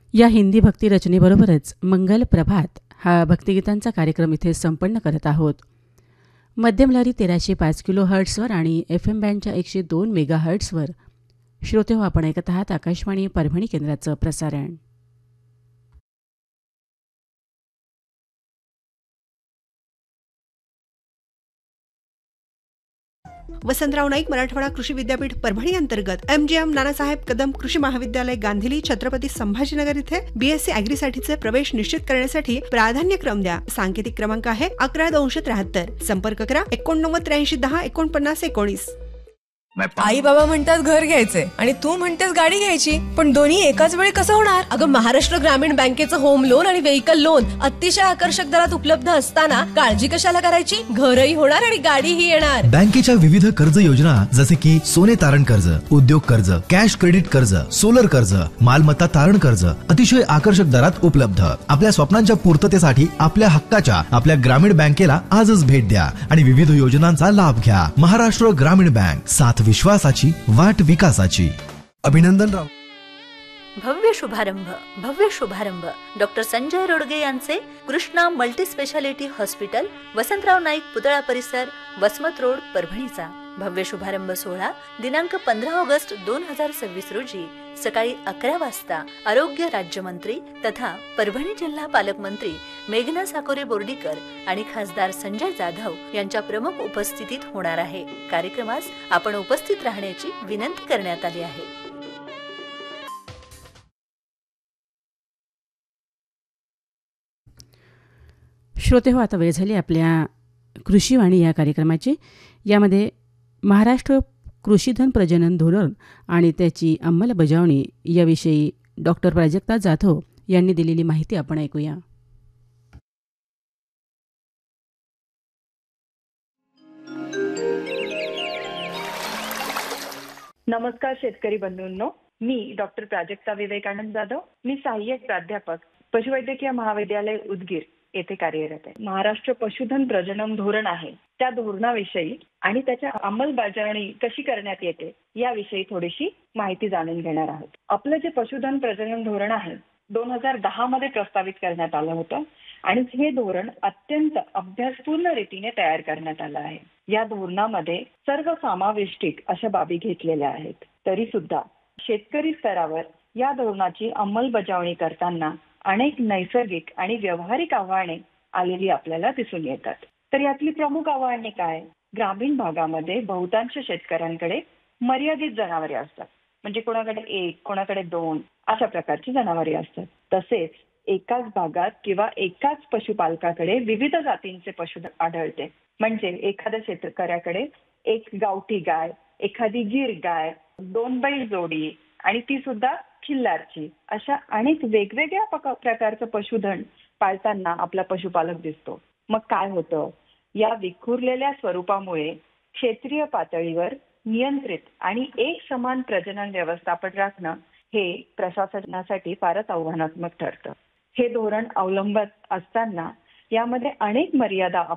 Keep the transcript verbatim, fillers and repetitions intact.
या हिंदी भक्ती रचनेबरोबरच मंगल प्रभात हा भक्तिगीतांचा कार्यक्रम इथे संपन्न करत आहोत. मध्यम लहरी तेराशे पाच किलो हर्ट्सवर आणि एफ एम बँडच्या एकशे दोन मेगा हर्ट्सवर श्रोते हो आपण ऐकत आहात आकाशवाणी परभणी केंद्राचं प्रसारण. वसंतराव नाईक मराठवाडा कृषी विद्यापीठ परभणी अंतर्गत M G M Nanasaheb Kadam कृषी महाविद्यालय गांधीली छत्रपती संभाजीनगर इथे बीएससी अॅग्रीसाठीचे प्रवेश निश्चित करण्यासाठी प्राधान्यक्रम द्या. सांकेतिक क्रमांक आहे अकरा दोनशे त्र्याहत्तर. संपर्क करा एकोणनव्वद त्र्याऐंशी दहा एकोणपन्नास एकोणीस. आई बाबा म्हणतात घर घ्यायचंय आणि तू म्हणतेस गाडी घ्यायची, पण दोन्ही एकाच वेळी कसं होणार? अगं महाराष्ट्र ग्रामीण बँकेचं होम लोन आणि व्हेइकल लोन अतिशय आकर्षक दरात उपलब्ध असताना काळजी कशाला करायची? घरही होणार आणि गाडीही येणार. बँकेच्या विविध कर्ज योजना जसे की सोने तारण कर्ज, उद्योग कर्ज, कॅश क्रेडिट कर्ज, सोलर कर्ज, मालमत्ता तारण कर्ज अतिशय आकर्षक दरात उपलब्ध. आपल्या स्वप्नांच्या पूर्ततेसाठी आपल्या हक्काच्या आपल्या ग्रामीण बँकेला आजच भेट द्या आणि विविध योजनांचा लाभ घ्या. महाराष्ट्र ग्रामीण बँक, साथ विश्वासाची, वाट विकासाची. अभिनंदन राव. भव्य शुभारंभ भव्य शुभारंभ डॉक्टर संजय रोडगे यांचे Krishna multi speciality hospital, Vasantrao Naik पुतळा परिसर, वसमत रोड, परभणीचा भव्य शुभारंभ सोहळा दिनांक पंधरा ऑगस्ट दोन हजार सव्वीस रोजी सकाळी अकरा वाजता आरोग्य राज्यमंत्री तथा परभणी जिल्हा पालकमंत्री मेघना साकोरे बोर्डीकर आणि खासदार संजय जाधव यांच्या प्रमुख उपस्थितीत होणार आहे. कार्यक्रमास आपण उपस्थित राहण्याची विनंती करण्यात आली आहे. श्रोते हो, आता वेळ झाली आपल्या कृषीवाणी या कार्यक्रमाची. यामध्ये महाराष्ट्र कृषीधन प्रजनन धोरण आणि त्याची अंमलबजावणी याविषयी डॉक्टर प्राजक्ता जाधव यांनी दिलेली माहिती आपण ऐकूया. नमस्कार शेतकरी बंधूंनो, मी डॉक्टर प्राजक्ता विवेकानंद जाधव. मी सहाय्यक प्राध्यापक पशुवैद्यकीय महाविद्यालय उदगीर येथे कार्यरत आहे. महाराष्ट्र पशुधन प्रजनन धोरण आहे, त्या धोरणाविषयी आणि त्याच्या अंमलबजावणी कशी करण्यात येते याविषयी थोडीशी माहिती जाणून घेणार आहोत. आपलं जे पशुधन प्रजनन धोरण आहे दोन हजार दहा मध्ये प्रस्तावित करण्यात आलं होतं आणि हे धोरण अत्यंत अभ्यासपूर्ण रीतीने तयार करण्यात आलं आहे. या धोरणामध्ये सर्व समाविष्टिक अशा बाबी घेतलेल्या आहेत. तरी सुद्धा शेतकरी स्तरावर या धोरणाची अंमलबजावणी करताना अनेक नैसर्गिक आणि व्यावहारिक आव्हाने आलेली आपल्याला दिसून येतात. तर यातली प्रमुख आव्हाने काय? ग्रामीण भागामध्ये बहुतांश शेतकऱ्यांकडे मर्यादित जनावरे असतात, म्हणजे कोणाकडे एक, कोणाकडे दोन अशा प्रकारची जनावरे असतात. तसेच एकाच भागात किंवा एकाच पशुपालकाकडे विविध जातींचे पशु आढळते. म्हणजे एखाद्या शेतकऱ्याकडे एक गावठी गाय, एखादी गीर गाय, दोन बैल जोडी आणि ती सुद्धा खिल्लारची, अशा अनेक वेगवेगळ्या प्रकारचं पशुधन पाळताना आपला पशुपालक दिसतो. मग काय होतं? या विखुरलेल्या स्वरूपामुळे क्षेत्रीय पातळीवर नियंत्रित आणि एक समान प्रजनन व्यवस्थापन राखणं हे प्रशासनासाठी फारच आव्हानात्मक ठरतं. हे धोरण अवलंबत असताना यामध्ये अनेक मर्यादा